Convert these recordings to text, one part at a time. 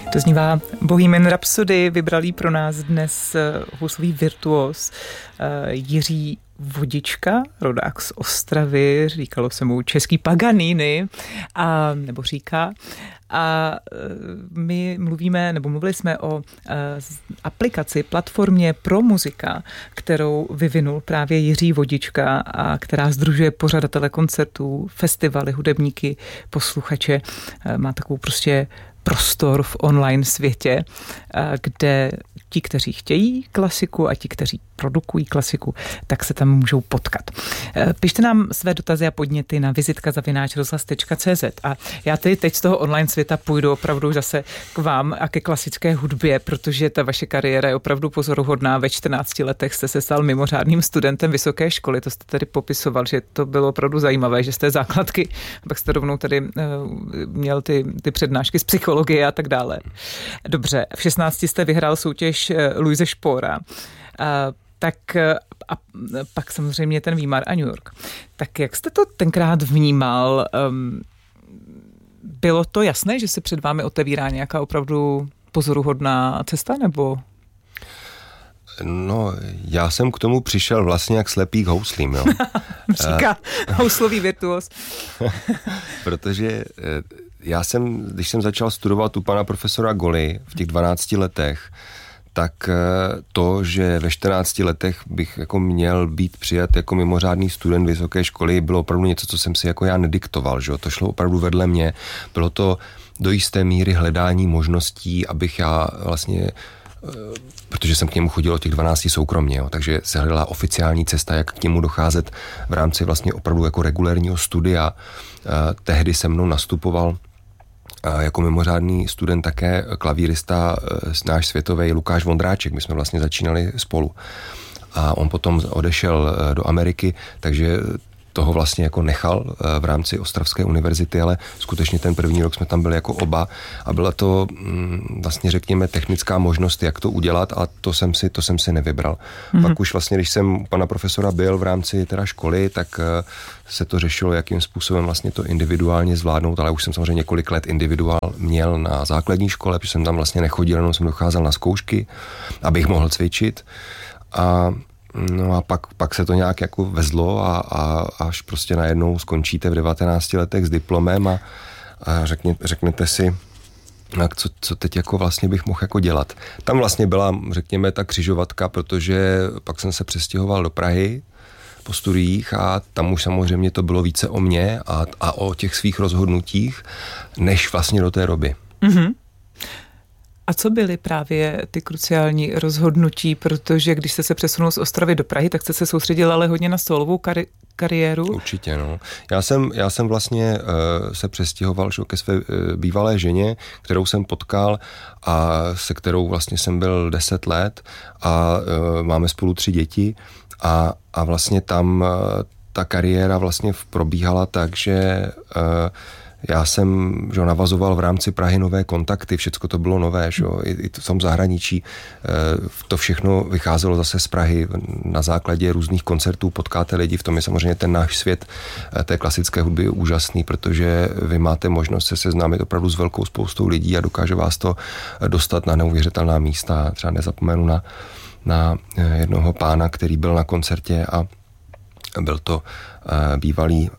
Doznívá Bohemian Rhapsody, vybralý pro nás dnes houslový virtuos Jiří Vodička, rodák z Ostravy, říkalo se mu český Paganini, nebo říká. A my mluvili jsme o aplikaci, platformě pro muzika, kterou vyvinul právě Jiří Vodička a která sdružuje pořadatele koncertů, festivaly, hudebníky, posluchače. Má takovou prostě prostor v online světě, kde ti, kteří chtějí klasiku a ti, kteří produkují klasiku, tak se tam můžou potkat. Pište nám své dotazy a podněty na vizitka@rozhlas.cz a já teď z toho online světa půjdu opravdu zase k vám a ke klasické hudbě, protože ta vaše kariéra je opravdu pozoruhodná. Ve 14 letech jste se stal mimořádným studentem vysoké školy, to jste tady popisoval, že to bylo opravdu zajímavé, že jste základky, pak jste rovnou tady měl ty přednášky z psychologie a tak dále. Dobře, v 16 jste vyhrál soutěž Luise Spohra. Tak a pak samozřejmě ten Výmar a New York. Tak jak jste to tenkrát vnímal? Bylo to jasné, že se před vámi otevírá nějaká opravdu pozoruhodná cesta, nebo? No, já jsem k tomu přišel vlastně jak slepý k houslím, jo. Říká houslový virtuos. Protože když jsem začal studovat u pana profesora Goly v těch 12 letech, tak to, že ve 14 letech bych jako měl být přijat jako mimořádný student vysoké školy, bylo opravdu něco, co jsem si jako já nediktoval, že? To šlo opravdu vedle mě. Bylo to do jisté míry hledání možností, abych já vlastně, protože jsem k němu chodil od těch 12 soukromně, jo, takže se hledala oficiální cesta, jak k němu docházet v rámci vlastně opravdu jako regulérního studia. Tehdy se mnou nastupoval jako mimořádný student také klavírista náš světový Lukáš Vondráček. My jsme vlastně začínali spolu. A on potom odešel do Ameriky, takže toho vlastně jako nechal v rámci Ostravské univerzity, ale skutečně ten první rok jsme tam byli jako oba a byla to vlastně řekněme technická možnost, jak to udělat a to jsem si nevybral. Pak už vlastně, když jsem u pana profesora byl v rámci teda školy, tak se to řešilo, jakým způsobem vlastně to individuálně zvládnout, ale už jsem samozřejmě několik let individuál měl na základní škole, protože jsem tam vlastně nechodil, jenom jsem docházel na zkoušky, abych mohl cvičit a pak se to nějak jako vezlo a až prostě najednou skončíte v 19 letech s diplomem a řeknete si, co teď jako vlastně bych mohl jako dělat. Tam vlastně byla, řekněme, ta křižovatka, protože pak jsem se přestěhoval do Prahy po studiích a tam už samozřejmě to bylo více o mně a o těch svých rozhodnutích, než vlastně do té doby. Mm-hmm. A co byly právě ty kruciální rozhodnutí, protože když jste se přesunul z Ostravy do Prahy, tak jste se soustředil ale hodně na solovou kariéru? Určitě, no. Já jsem vlastně se přestěhoval ke své bývalé ženě, kterou jsem potkal a se kterou vlastně jsem byl 10 let a máme spolu 3 děti a vlastně tam ta kariéra vlastně probíhala tak, že já jsem navazoval v rámci Prahy nové kontakty, všecko to bylo nové, i v tom zahraničí. To všechno vycházelo zase z Prahy. Na základě různých koncertů potkáte lidi, v tom je samozřejmě ten náš svět té klasické hudby úžasný, protože vy máte možnost se seznámit opravdu s velkou spoustou lidí a dokáže vás to dostat na neuvěřitelná místa. Třeba nezapomenu na jednoho pána, který byl na koncertě a byl to bývalý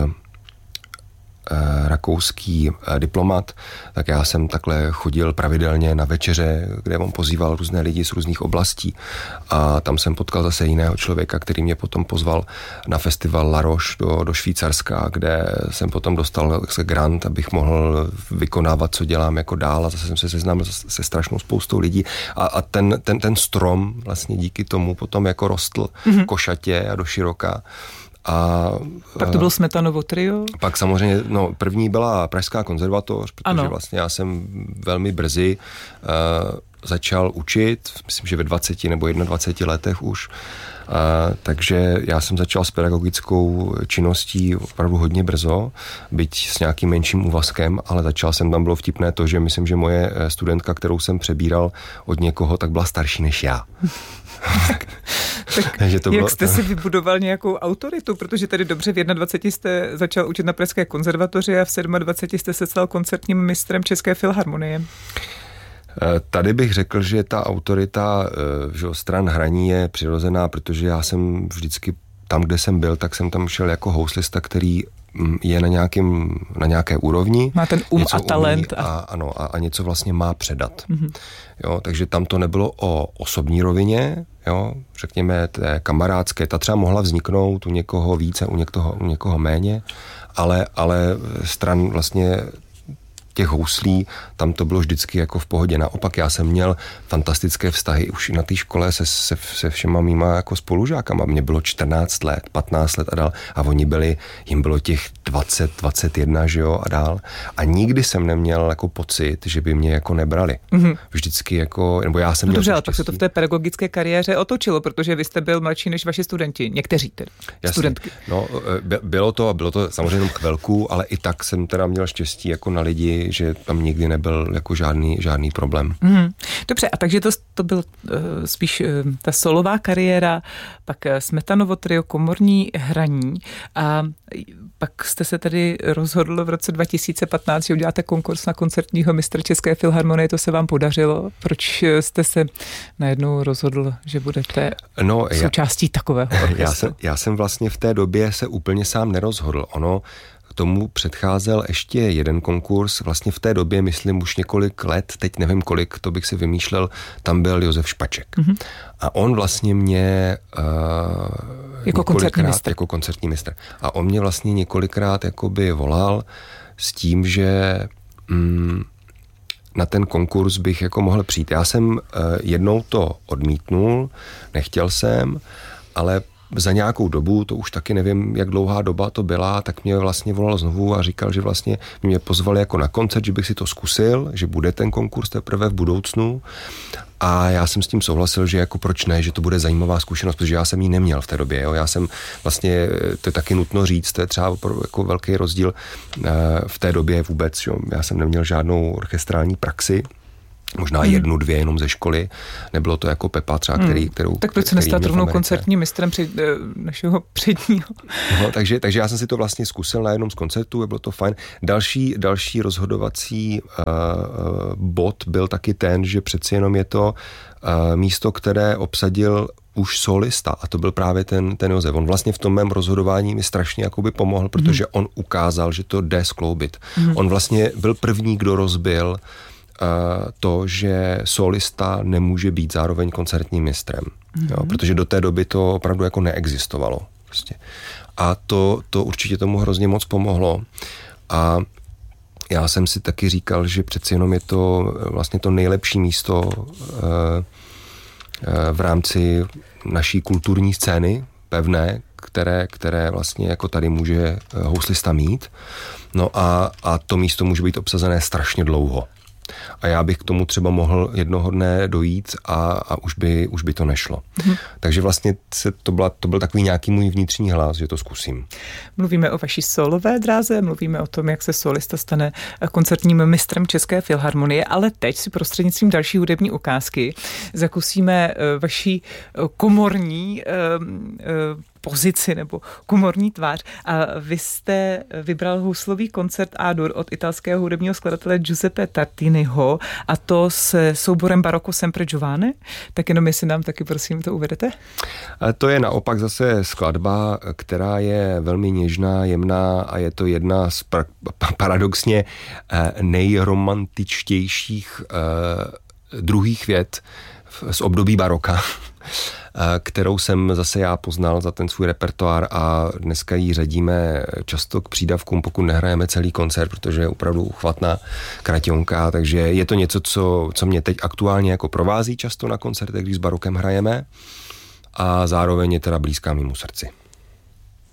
rakouský diplomat, tak já jsem takhle chodil pravidelně na večeře, kde on pozýval různé lidi z různých oblastí a tam jsem potkal zase jiného člověka, který mě potom pozval na festival La Roche do Švýcarska, kde jsem potom dostal grant, abych mohl vykonávat, co dělám jako dál a zase jsem se seznámil se strašnou spoustou lidí a ten strom vlastně díky tomu potom jako rostl košatě a do široka. Pak to byl Smetanovo trio? Pak samozřejmě, první byla Pražská konzervatoř, protože vlastně já jsem velmi brzy začal učit, myslím, že ve 20 nebo 21 letech už, takže já jsem začal s pedagogickou činností opravdu hodně brzo, byť s nějakým menším úvazkem, ale začal jsem, tam bylo vtipné to, že myslím, že moje studentka, kterou jsem přebíral od někoho, tak byla starší než já. Tak jak jste si vybudoval nějakou autoritu, protože tady dobře v 21 jste začal učit na Pražské konzervatoři a v 27 jste se stal koncertním mistrem České filharmonie. Tady bych řekl, že ta autorita že stran hraní je přirozená, protože já jsem vždycky tam, kde jsem byl, tak jsem tam šel jako houslista, který je na nějaké úrovni. Má ten a talent. A něco vlastně má předat. Mm-hmm. Jo, takže tam to nebylo o osobní rovině, jo, řekněme té kamarádské, ta třeba mohla vzniknout u někoho více, u někoho méně, ale stran vlastně těch houslí, tam to bylo vždycky jako v pohodě. Naopak já jsem měl fantastické vztahy už i na té škole se všema mýma jako spolužákama. Mně bylo 14 let, 15 let a dál a jim bylo těch 20, 21, že jo, a dál. A nikdy jsem neměl jako pocit, že by mě jako nebrali. Mm-hmm. Vždycky jako, nebo já jsem měl dobře, ale pak se to v té pedagogické kariéře otočilo, protože vy jste byl mladší než vaši studenti, někteří tedy, studentky. No, bylo to samozřejmě chvilku, ale i tak jsem teda měl štěstí jako na lidi, že tam nikdy nebyl jako žádný problém. Dobře, a takže to byl spíš ta solová kariéra, pak Smetanovo trio, komorní hraní a pak jste se tady rozhodl v roce 2015, že uděláte konkurs na koncertního mistra České filharmonie, to se vám podařilo. Proč jste se najednou rozhodl, že budete součástí takového orchestru? Já jsem vlastně v té době se úplně sám nerozhodl. Tomu předcházel ještě jeden konkurs, vlastně v té době, myslím, už několik let, teď nevím kolik, to bych si vymýšlel, tam byl Josef Špaček. Mm-hmm. A on vlastně mě jako koncertní mistr. A on mě vlastně několikrát jakoby volal s tím, že na ten konkurs bych jako mohl přijít. Já jsem jednou to odmítnul, nechtěl jsem, ale za nějakou dobu, to už taky nevím, jak dlouhá doba to byla, tak mě vlastně volal znovu a říkal, že vlastně mě pozvali jako na koncert, že bych si to zkusil, že bude ten konkurs teprve v budoucnu. A já jsem s tím souhlasil, že jako proč ne, že to bude zajímavá zkušenost, protože já jsem ji neměl v té době. Jo. Já jsem vlastně, to je taky nutno říct, to je třeba jako velký rozdíl v té době vůbec. Jo. Já jsem neměl žádnou orchestrální praxi, možná 1, 2 jenom ze školy. Nebylo to jako Pepa třeba, kterou... Tak proč se nestat rovnou koncertním mistrem našeho předního? No, takže já jsem si to vlastně zkusil na jednom z koncertů, bylo to fajn. Další rozhodovací bod byl taky ten, že přeci jenom je to místo, které obsadil už solista a to byl právě ten Josef. On vlastně v tom mém rozhodování mi strašně jakoby pomohl, protože on ukázal, že to jde skloubit. On vlastně byl první, kdo rozbil to, že solista nemůže být zároveň koncertním mistrem. Jo, protože do té doby to opravdu jako neexistovalo. Prostě. A to určitě tomu hrozně moc pomohlo. A já jsem si taky říkal, že přeci jenom je to vlastně to nejlepší místo v rámci naší kulturní scény, pevné, které vlastně jako tady může houslista mít. No a to místo může být obsazené strašně dlouho. A já bych k tomu třeba mohl jednoho dne dojít a už by to nešlo. Takže vlastně to byl takový nějaký můj vnitřní hlas, že to zkusím. Mluvíme o vaší solové dráze, mluvíme o tom, jak se solista stane koncertním mistrem České filharmonie, ale teď si prostřednictvím další hudební ukázky zakusíme vaší komorní pozici nebo komorní tvář. A vy jste vybral houslový koncert A-dur od italského hudebního skladatele Giuseppe Tartiniho a to s souborem Barocco Sempre Giovane. Tak jenom jestli nám taky prosím to uvedete. To je naopak zase skladba, která je velmi něžná, jemná a je to jedna z paradoxně nejromantičtějších druhých vět z období baroka, kterou jsem zase já poznal za ten svůj repertoár a dneska ji řadíme často k přídavkům, pokud nehrajeme celý koncert, protože je opravdu uchvatná kraťonka, takže je to něco, co mě teď aktuálně jako provází často na koncertech, když s barokem hrajeme a zároveň je teda blízká mému srdci.